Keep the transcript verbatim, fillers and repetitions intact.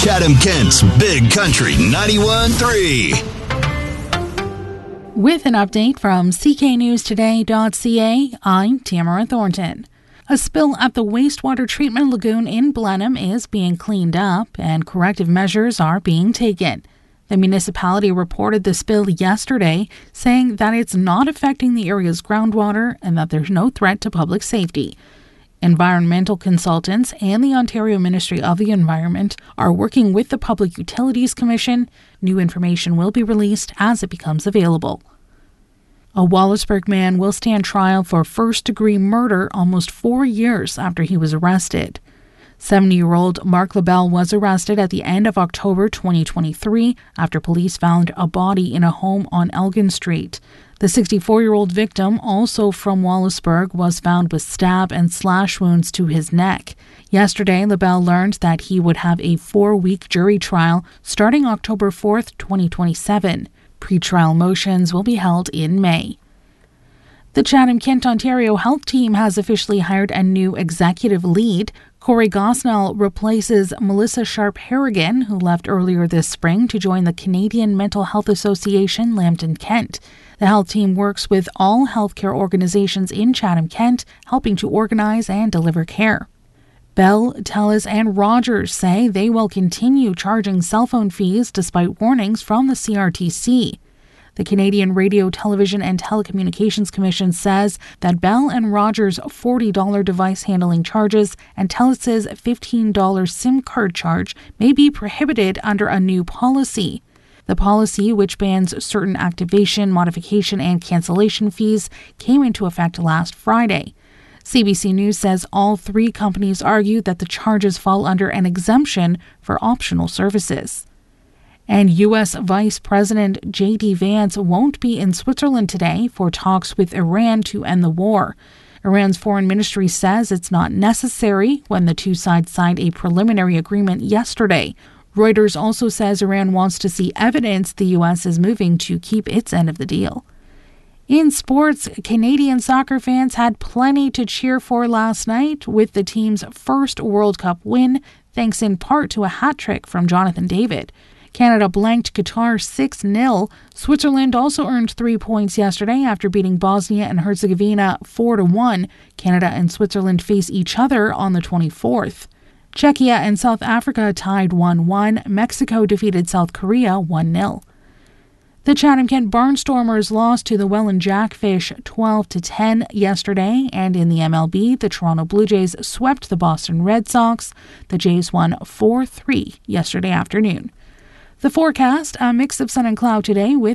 Chatham-Kent's Big Country ninety-one point three. With an update from C K news today dot C A, I'm Tamara Thornton. A spill at the wastewater treatment lagoon in Blenheim is being cleaned up and corrective measures are being taken. The municipality reported the spill yesterday, saying that it's not affecting the area's groundwater and that there's no threat to public safety. Environmental consultants and the Ontario Ministry of the Environment are working with the Public Utilities Commission. New information will be released as it becomes available. A Wallaceburg man will stand trial for first-degree murder almost four years after he was arrested. seventy-year-old Mark LaBelle was arrested at the end of October twenty twenty-three after police found a body in a home on Elgin Street. The sixty-four-year-old victim, also from Wallaceburg, was found with stab and slash wounds to his neck. Yesterday, LaBelle learned that he would have a four-week jury trial starting October fourth, twenty twenty-seven. Pre-trial motions will be held in May. The Chatham-Kent, Ontario Health Team has officially hired a new executive lead. Corey Gosnell replaces Melissa Sharp-Harrigan, who left earlier this spring to join the Canadian Mental Health Association Lambton-Kent. The health team works with all healthcare organizations in Chatham-Kent, helping to organize and deliver care. Bell, Telus, and Rogers say they will continue charging cell phone fees despite warnings from the C R T C. The Canadian Radio, Television and Telecommunications Commission says that Bell and Rogers' forty dollars device handling charges and Telus' fifteen dollars SIM card charge may be prohibited under a new policy. The policy, which bans certain activation, modification, and cancellation fees, came into effect last Friday. C B C News says all three companies argue that the charges fall under an exemption for optional services. And U S Vice President J D Vance won't be in Switzerland today for talks with Iran to end the war. Iran's foreign ministry says it's not necessary when the two sides signed a preliminary agreement yesterday. Reuters also says Iran wants to see evidence the U S is moving to keep its end of the deal. In sports, Canadian soccer fans had plenty to cheer for last night with the team's first World Cup win, thanks in part to a hat trick from Jonathan David. Canada blanked Qatar six nil. Switzerland also earned three points yesterday after beating Bosnia and Herzegovina four to one. Canada and Switzerland face each other on the twenty-fourth. Czechia and South Africa tied one one. Mexico defeated South Korea one nil. The Chatham-Kent Barnstormers lost to the Welland Jackfish twelve to ten yesterday, and in the M L B, the Toronto Blue Jays swept the Boston Red Sox. The Jays won four three yesterday afternoon. The forecast, a mix of sun and cloud today with